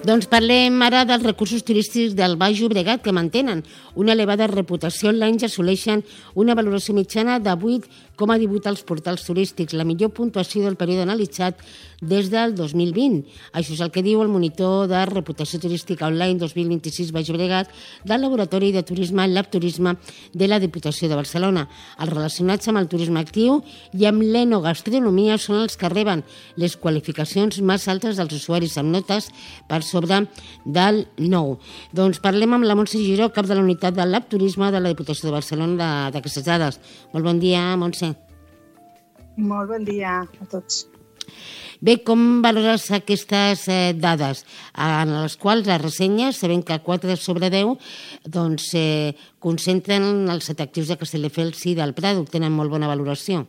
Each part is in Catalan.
Doncs parlem ara dels recursos turístics del Baix Llobregat, que mantenen una elevada reputació online i assoleixen una valoració mitjana de 8,18 als portals turístics, la millor puntuació del període analitzat des del 2020. Això és el que diu el monitor de reputació turística online 2026 Baix Llobregat del Laboratori de Turisme Lab Turisme de la Diputació de Barcelona. Els relacionats amb el turisme actiu i amb l'enogastronomia són els que reben les qualificacions més altes dels usuaris, amb notes per sobre del 9. Doncs parlem amb la Montse Giró, cap de la unitat del Lab Turisme de la Diputació de Barcelona d'aquestes dades. Molt bon dia, Montse. Molt bon dia a tots. Bé, com valores aquestes dades en les quals les ressenyes, sabem que 4 sobre 10 doncs, concentren els atractius de Castelldefels i del Prat, tenen molt bona valoració?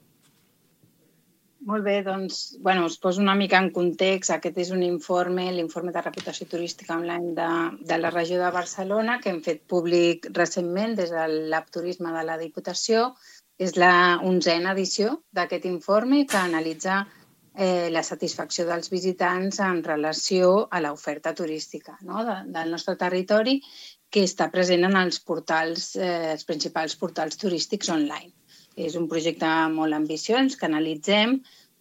Molt bé, doncs, us poso una mica en context. Aquest és un informe, l'informe de reputació turística online de la regió de Barcelona, que hem fet públic recentment des del Lab Turisme de la Diputació. És la 11a edició d'aquest informe que analitza la satisfacció dels visitants en relació a l'oferta turística del nostre territori, que està present en els principals portals turístics online. És un projecte molt ambiciós que analitzem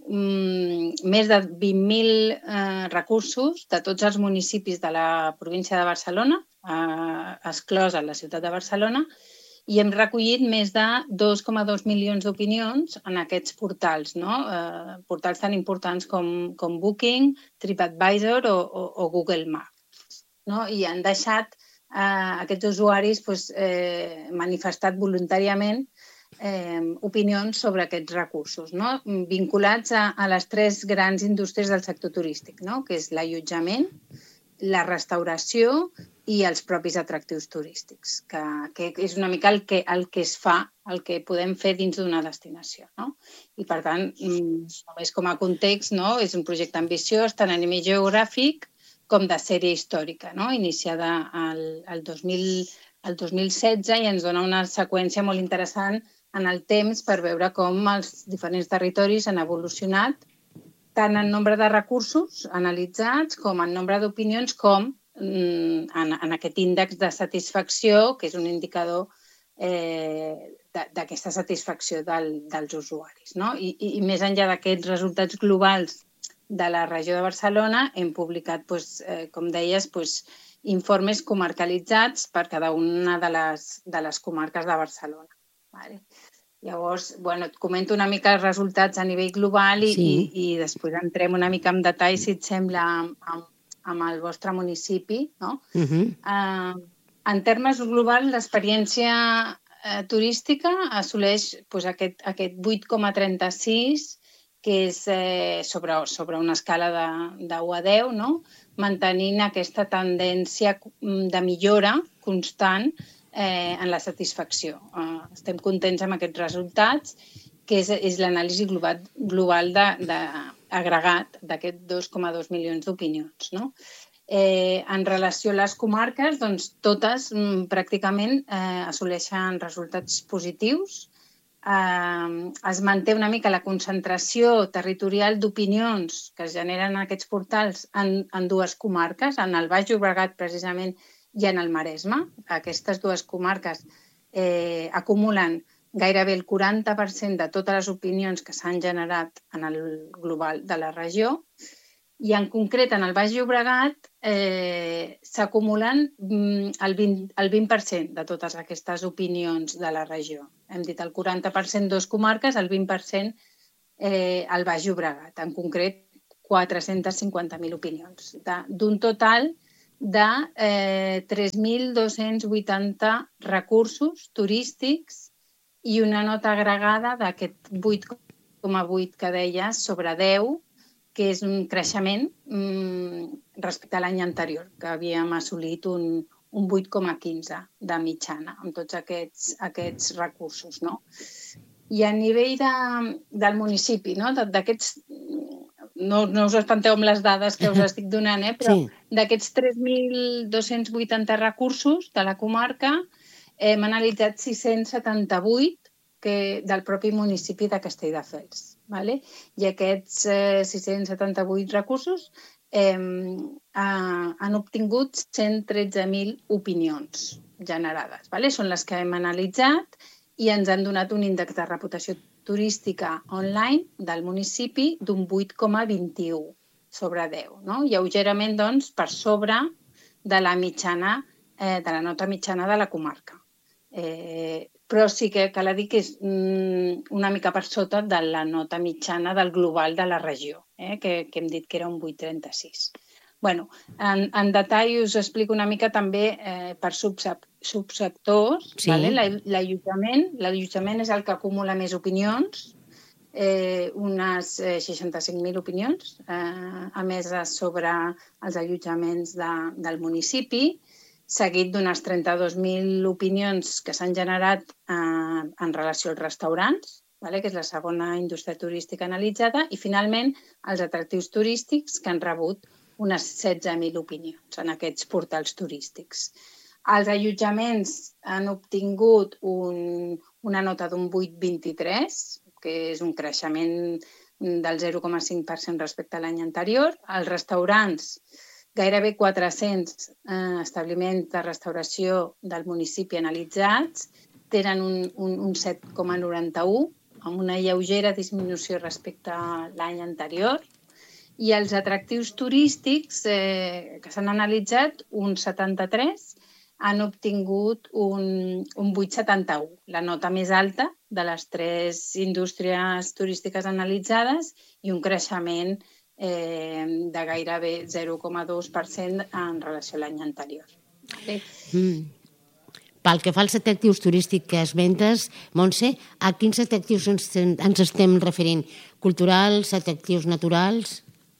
més de 20.000 recursos de tots els municipis de la província de Barcelona, exclosa la ciutat de Barcelona, i hem recollit més de 2,2 milions d'opinions en aquests portals, portals tan importants com Booking, TripAdvisor o Google Maps. I han deixat aquests usuaris manifestat voluntàriament opinions sobre aquests recursos, vinculats a les 3 grans indústries del sector turístic, que és l'allotjament, la restauració i els propis atractius turístics, que és una mica el que es fa, el que podem fer dins d'una destinació. I, per tant, només com a context, és un projecte ambiciós tant a nivell geogràfic com de sèrie històrica, iniciada el 2016 i ens dona una seqüència molt interessant en el temps per veure com els diferents territoris han evolucionat tant en nombre de recursos analitzats com en nombre d'opinions com en aquest índex de satisfacció, que és un indicador d'aquesta satisfacció dels usuaris. I més enllà d'aquests resultats globals de la regió de Barcelona, hem publicat, com deies, informes comarcalitzats per cada una de les comarques de Barcelona. Llavors, et comento una mica els resultats a nivell global i després entrem una mica en detall, si et sembla, amb el vostre municipi. En termes globals, l'experiència turística assoleix aquest 8,36, que és sobre una escala de 1 a 10, mantenint aquesta tendència de millora constant en la satisfacció. Estem contents amb aquests resultats, que és l'anàlisi global agregat d'aquests 2,2 milions d'opinions. En relació a les comarques, totes pràcticament assoleixen resultats positius. Es manté una mica la concentració territorial d'opinions que es generen en aquests portals en 2 comarques, en el Baix Llobregat precisament i en el Maresme. Aquestes 2 comarques acumulen gairebé el 40% de totes les opinions que s'han generat en el global de la regió i en concret en el Baix Llobregat s'acumulen el 20% de totes aquestes opinions de la regió. Hem dit el 40% 2 comarques, el 20% al Baix Llobregat, en concret 450.000 opinions, d'un total de 3.280 recursos turístics i una nota agregada d'aquest 8,8 que deies sobre 10, que és un creixement respecte a l'any anterior, que havíem assolit un 8,15 de mitjana amb tots aquests recursos. I a nivell del municipi, d'aquests... No us espanteu amb les dades que us estic donant, però d'aquests 3.280 recursos de la comarca hem analitzat 678 del propi municipi de Castelldefels. I aquests 678 recursos han obtingut 113.000 opinions generades. Són les que hem analitzat i ens han donat un índex de reputació turística online del municipi d'un 8,21 sobre 10. Lleugerament, doncs, per sobre de la mitjana, de la nota mitjana de la comarca. Però sí que cal dir que és una mica per sota de la nota mitjana del global de la regió, que hem dit que era un 8,36. En detall us explico una mica també per subsectors. Sí. L'allotjament és el que acumula més opinions, unes 65.000 opinions emeses sobre els allotjaments del municipi, seguit d'unes 32.000 opinions que s'han generat en relació als restaurants, que és la segona indústria turística analitzada, i finalment els atractius turístics, que han rebut unes 16.000 opinions en aquests portals turístics. Els allotjaments han obtingut una nota d'un 8,23, que és un creixement del 0,5% respecte a l'any anterior. Els restaurants, gairebé 400 establiments de restauració del municipi analitzats, tenen un 7,91, amb una lleugera disminució respecte a l'any anterior. I els atractius turístics que s'han analitzat, un 73, han obtingut un 8,71, la nota més alta de les 3 indústries turístiques analitzades i un creixement de gairebé 0,2% en relació a l'any anterior. Pel que fa als atractius turístics que esmentes, Montse, a quins atractius ens estem referint? Culturals, atractius naturals?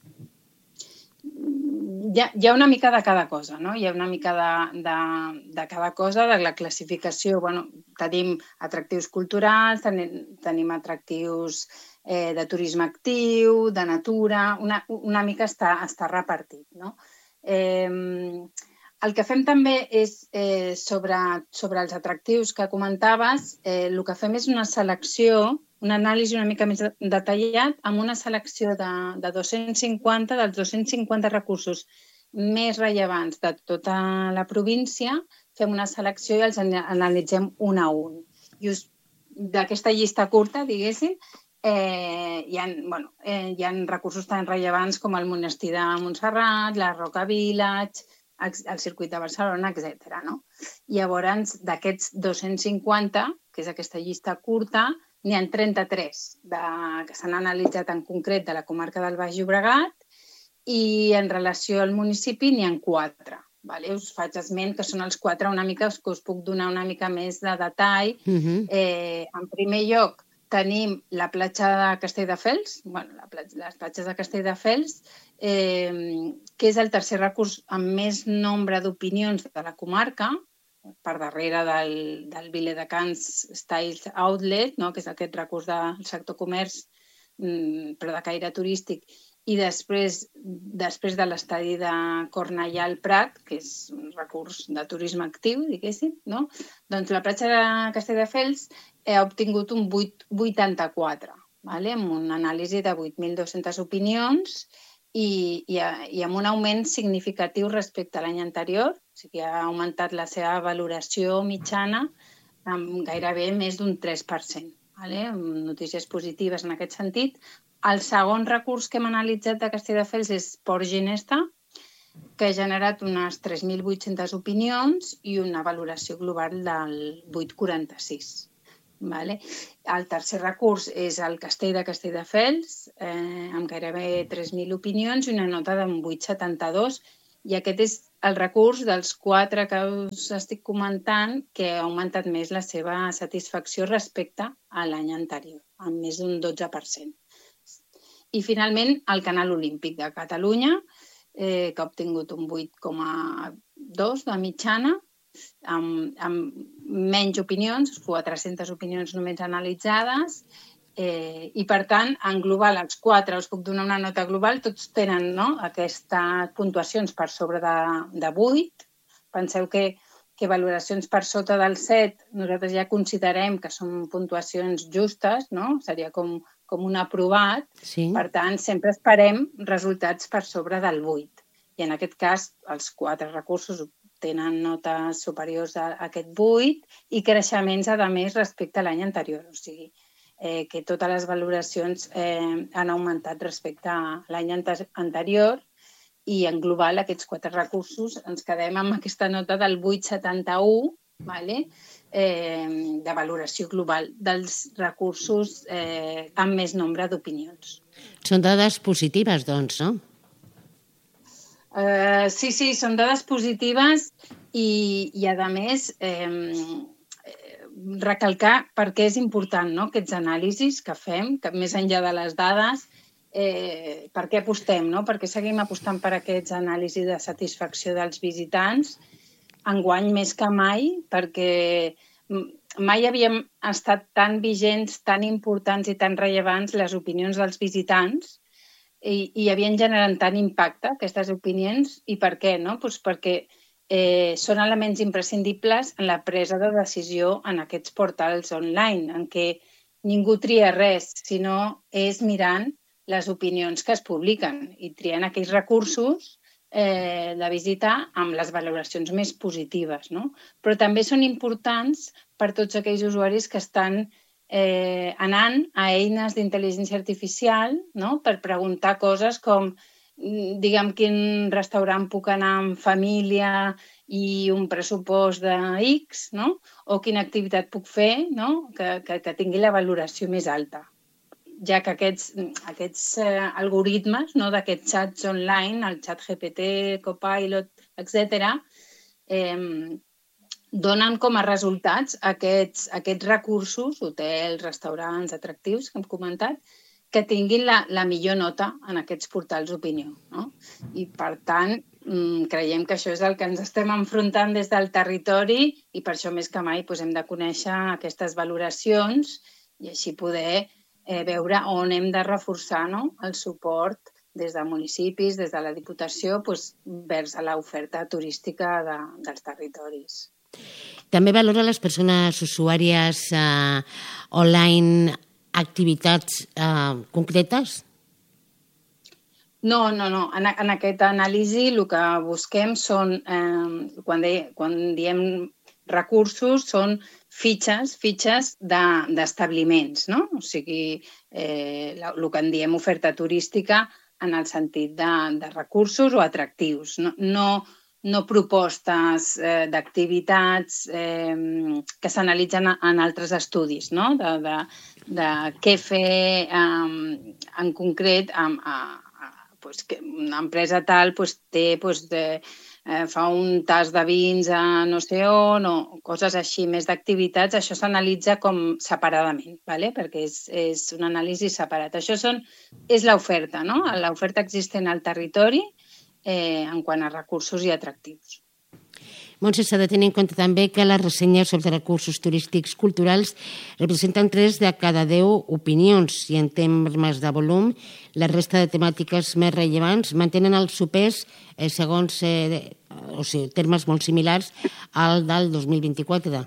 Hi ha una mica de cada cosa, no? Hi ha una mica de cada cosa, de la classificació. Tenim atractius culturals, tenim atractius de turisme actiu, de natura, una mica està repartit, no? El que fem també és, sobre els atractius que comentaves, el que fem és una selecció, una anàlisi una mica més detallat, amb una selecció de 250, dels 250 recursos més rellevants de tota la província, fem una selecció i els analitzem un a un. I d'aquesta llista curta, diguéssim, hi ha recursos tan rellevants com el monestir de Montserrat, la Roca Village, el circuit de Barcelona, etc. Llavors, d'aquests 250, que és aquesta llista curta, n'hi ha 33 que s'han analitzat en concret de la comarca del Baix Llobregat i en relació al municipi n'hi ha 4. Us faig esment que són els 4 una mica que us puc donar una mica més de detall. En primer lloc, tenim la platja de Castelldefels, les platges de Castelldefels, que és el tercer recurs amb més nombre d'opinions de la comarca, per darrere del Viladecans Styles Outlet, que és aquest recurs del sector comerç, però de caire turístic, i després de l'estadi de Cornellà al Prat, que és un recurs de turisme actiu, diguéssim, doncs la platja de Castelldefels ha obtingut un 8,84, amb una anàlisi de 8.200 opinions i amb un augment significatiu respecte a l'any anterior, o sigui, ha augmentat la seva valoració mitjana amb gairebé més d'un 3%. Amb notícies positives en aquest sentit. El segon recurs que hem analitzat de Castelldefels és Port Ginesta, que ha generat unes 3.800 opinions i una valoració global del 8,46. El tercer recurs és el Castell de Castelldefels, amb gairebé 3.000 opinions i una nota d'un 8,72. I aquest és el recurs dels 4 que us estic comentant que ha augmentat més la seva satisfacció respecte a l'any anterior, amb més d'un 12%. I finalment el Canal Olímpic de Catalunya, que ha obtingut un 8,2 de mitjana, amb menys opinions, 400 opinions només analitzades, i per tant, en global, els 4, us puc donar una nota global, tots tenen aquestes puntuacions per sobre de 8. Penseu que que valoracions per sota del 7 nosaltres ja considerem que són puntuacions justes, no? Seria com un aprovat. Sí. Per tant, sempre esperem resultats per sobre del 8. I en aquest cas, els 4 recursos tenen notes superiors a aquest 8 i creixements, a més, respecte a l'any anterior. O sigui, que totes les valoracions han augmentat respecte a l'any anterior i en global aquests 4 recursos ens quedem amb aquesta nota del 8,71, vale? De valoració global dels recursos amb més nombre d'opinions. Són dades positives, doncs, no? Sí, són dades positives i a més, recalcar per què és important, no? Aquests anàlisis que fem, que més enllà de les dades, per què apostem, no? Per què seguim apostant per aquests anàlisis de satisfacció dels visitants, enguany més que mai, perquè mai havíem estat tan vigents, tan importants i tan rellevants les opinions dels visitants i havien generat tant impacte aquestes opinions. I per què? No? Doncs perquè són elements imprescindibles en la presa de decisió en aquests portals online, en què ningú tria res, sinó és mirant les opinions que es publiquen i triant aquells recursos de visita amb les valoracions més positives, no? Però també són importants per tots aquells usuaris que estan anant a eines d'intel·ligència artificial, no? Per preguntar coses com, diguem, quin restaurant puc anar amb família i un pressupost de X, no? O quina activitat puc fer, no? Que tingui la valoració més alta. Ja que aquests algoritmes, no, d'aquests xats online, el xat GPT, Copilot, etc., donen com a resultats aquests recursos, hotels, restaurants, atractius, que hem comentat, que tinguin la millor nota en aquests portals d'opinió, no? I, per tant, creiem que això és el que ens estem enfrontant des del territori i per això més que mai hem de conèixer aquestes valoracions i així poder veure on hem de reforçar, no? El suport des de municipis, des de la Diputació, vers l'oferta turística dels territoris. També valora les persones usuàries online activitats concretes? No. En aquesta anàlisi el que busquem són, quan diem recursos, són fitxes d'establiments, no? O sigui, el que en diem oferta turística en el sentit de recursos o atractius, no propostes d'activitats que s'analitzen en altres estudis, no? De què fer en concret, que una empresa tal fa un tast de vins a no sé on o coses així, més d'activitats, això s'analitza com separadament, perquè és un anàlisi separat. Això és l'oferta, no? L'oferta existent al territori en quant a recursos i atractius. Montse, s'ha de tenir en compte també que les ressenyes sobre recursos turístics culturals representen 3 de cada 10 opinions i en termes de volum la resta de temàtiques més rellevants mantenen el seu pes segons termes molt similars al del 2024.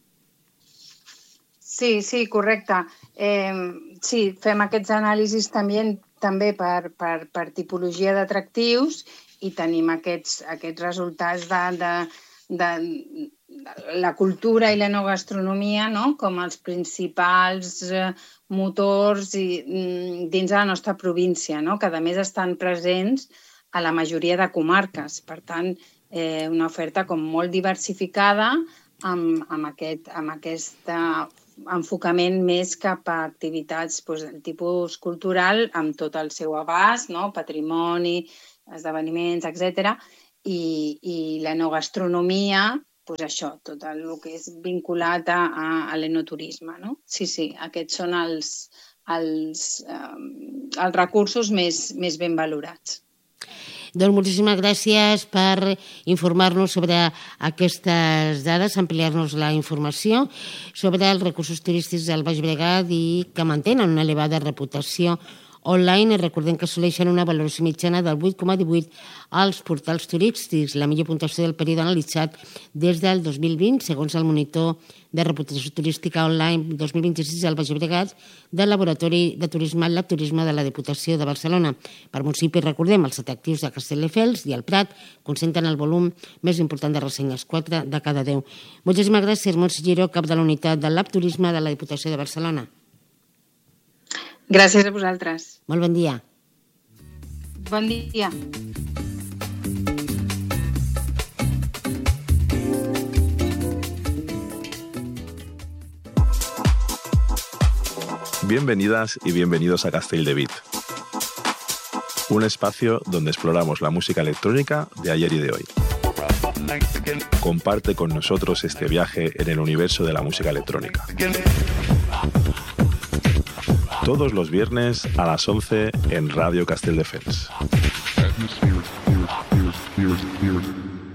Sí, correcte. Sí, fem aquests anàlisis també per tipologia d'atractius i tenim aquests resultats de la cultura i l'enogastronomia, no? Com els principals motors dins de la nostra província, no? Que a més estan presents a la majoria de comarques. Per tant, una oferta com molt diversificada amb aquest enfocament més cap a activitats del tipus cultural amb tot el seu abast, no? Patrimoni, esdeveniments, etc. I l'enogastronomia, això, tot el que és vinculat a l'enoturisme, no? Sí, aquests són els recursos més ben valorats. Doncs moltíssimes gràcies per informar-nos sobre aquestes dades, ampliar-nos la informació sobre els recursos turístics del Baix Llobregat i que mantenen una elevada reputació online i recordem que assoleixen una valoració mitjana del 8,18 als portals turístics, la millor puntuació del període analitzat des del 2020, segons el monitor de reputació turística online 2026 al Baix Llobregat del Laboratori de Turisme Lab Turisme de la Diputació de Barcelona. Per municipi, recordem, els atractius de Castelldefels i el Prat concentren el volum més important de ressenyes, 4 de cada 10. Moltíssimes gràcies, Montse Giró, cap de la unitat del Lab Turisme de la Diputació de Barcelona. Gràcies a vosaltres. Molt bon dia. Bon dia. Bienvenidas y bienvenidos a Castelldevit, un espacio donde exploramos la música electrónica de ayer y de hoy. Comparte con nosotros este viaje en el universo de la música electrónica. Todos los viernes a las 11 en Radio Castelldefels.